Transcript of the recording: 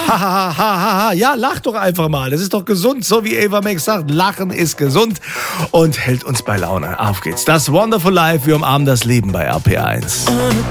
Ha, ha, ha, ha, ha. Ja, lach doch einfach mal. Das ist doch gesund, so wie Ava Max sagt. Lachen ist gesund und hält uns bei Laune. Auf geht's. Das Wonderful Life. Wir umarmen das Leben bei RPR1.